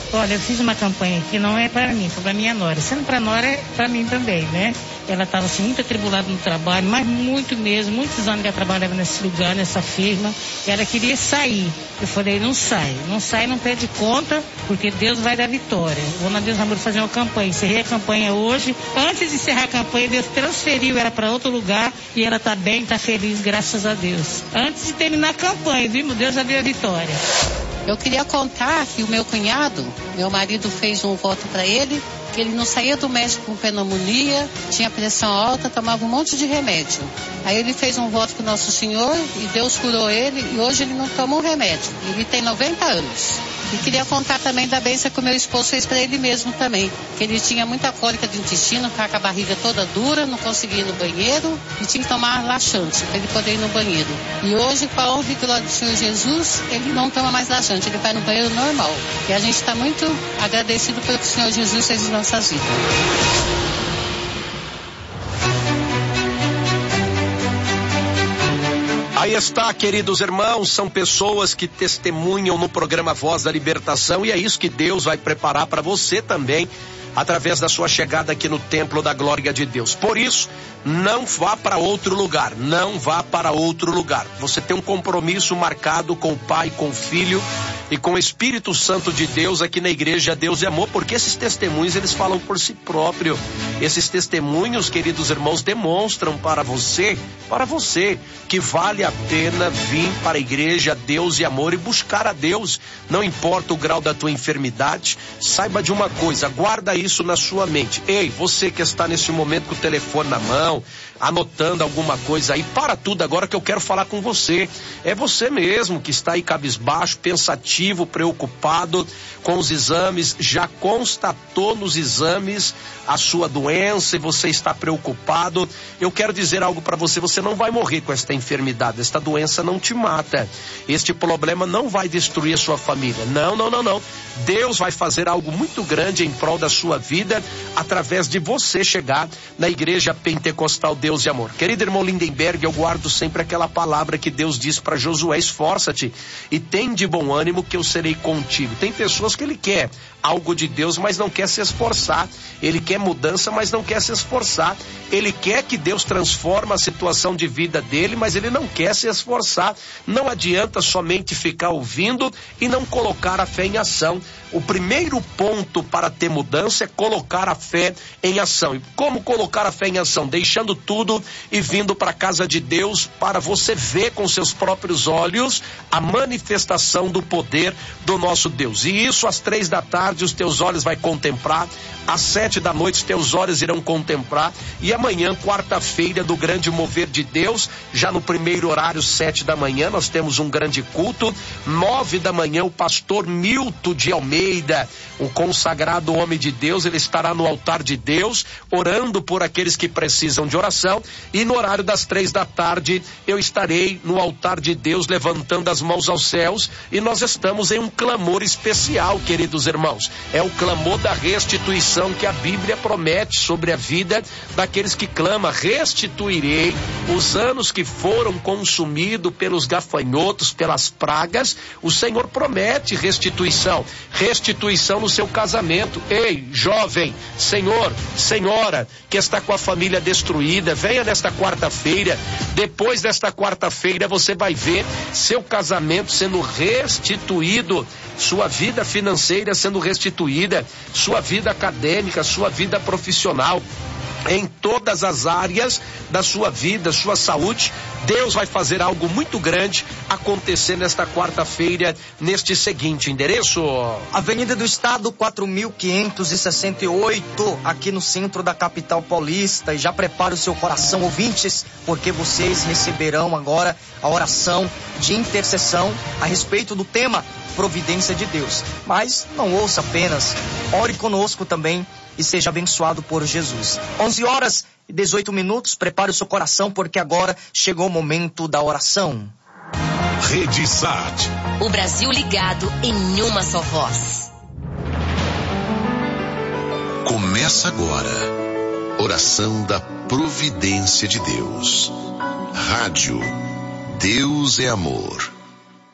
Olha, eu fiz uma campanha que não é para mim, foi para minha nora. Sendo para nora, é para mim também, né? Ela estava assim, muito atribulada no trabalho, mas muito mesmo, muitos anos que ela trabalhava nesse lugar, nessa firma. E ela queria sair. Eu falei, não sai, não pede conta, porque Deus vai dar vitória. Vou na Deus Namoro fazer uma campanha. Encerrei a campanha hoje. Antes de encerrar a campanha, Deus transferiu ela para outro lugar e ela está bem, está feliz, graças a Deus. Antes de terminar a campanha, viu? Deus já deu a vitória. Eu queria contar que o meu cunhado, meu marido fez um voto para ele, que ele não saía do médico com pneumonia, tinha pressão alta, tomava um monte de remédio. Aí ele fez um voto com Nosso Senhor e Deus curou ele e hoje ele não toma um remédio. Ele tem 90 anos. E queria contar também da bênção que o meu esposo fez para ele mesmo também. Que ele tinha muita cólica de intestino, ficava com a barriga toda dura, não conseguia ir no banheiro e tinha que tomar laxante para ele poder ir no banheiro. E hoje, com a honra e glória do Senhor Jesus, ele não toma mais laxante, ele vai no banheiro normal. E a gente está muito agradecido pelo que o Senhor Jesus fez em nossas vidas. Aí está, queridos irmãos, são pessoas que testemunham no programa Voz da Libertação e é isso que Deus vai preparar para você também, através da sua chegada aqui no Templo da Glória de Deus. Por isso, não vá para outro lugar, não vá para outro lugar. Você tem um compromisso marcado com o Pai, com o Filho e com o Espírito Santo de Deus aqui na Igreja Deus e Amor, porque esses testemunhos, eles falam por si próprio. Esses testemunhos, queridos irmãos, demonstram para você, que vale a pena vir para a Igreja Deus e Amor e buscar a Deus. Não importa o grau da tua enfermidade, saiba de uma coisa, guarda isso na sua mente. Ei, você que está nesse momento com o telefone na mão, anotando alguma coisa aí, para tudo agora que eu quero falar com você. É você mesmo que está aí cabisbaixo, pensativo, preocupado com os exames, já constatou nos exames a sua doença e você está preocupado. Eu quero dizer algo para você, você não vai morrer com esta enfermidade, esta doença não te mata, este problema não vai destruir a sua família, não. Deus vai fazer algo muito grande em prol da sua vida, através de você chegar na Igreja Pentecostal Deus e Amor. Querido irmão Lindenberg, eu guardo sempre aquela palavra que Deus diz para Josué: esforça-te e tem de bom ânimo que eu serei contigo. Tem pessoas que ele quer algo de Deus, mas não quer se esforçar. Ele quer mudança, mas não quer se esforçar. Ele quer que Deus transforme a situação de vida dele, mas ele não quer se esforçar. Não adianta somente ficar ouvindo e não colocar a fé em ação. O primeiro ponto para ter mudança é colocar a fé em ação. E como colocar a fé em ação? Deixando tudo e vindo para a casa de Deus, para você ver com seus próprios olhos a manifestação do poder do nosso Deus. E isso às 15h os teus olhos vai contemplar, às 19h os teus olhos irão contemplar, e amanhã, quarta-feira, do grande mover de Deus, já no primeiro horário, 7h, nós temos um grande culto. 9h, o pastor Milton de Almeida, o consagrado homem de Deus, ele estará no altar de Deus, orando por aqueles que precisam de oração, e no horário das 15h, eu estarei no altar de Deus, levantando as mãos aos céus, e nós estamos em um clamor especial, queridos irmãos. É o clamor da restituição que a Bíblia promete sobre a vida daqueles que clamam: restituirei os anos que foram consumidos pelos gafanhotos, pelas pragas. O Senhor promete restituição no seu casamento. Ei, jovem, senhor, senhora, que está com a família destruída, venha nesta quarta-feira. Depois desta quarta-feira você vai ver seu casamento sendo restituído, sua vida financeira sendo restituída, sua vida acadêmica, sua vida profissional, em todas as áreas da sua vida, sua saúde. Deus vai fazer algo muito grande acontecer nesta quarta-feira, neste seguinte endereço: Avenida do Estado 4568, aqui no centro da capital paulista. E já prepare o seu coração, ouvintes, porque vocês receberão agora a oração de intercessão a respeito do tema Providência de Deus. Mas não ouça apenas, ore conosco também e seja abençoado por Jesus. 11h18, prepare o seu coração, porque agora chegou o momento da oração. Rede Sat. O Brasil ligado em uma só voz. Começa agora. Oração da Providência de Deus. Rádio Deus é Amor.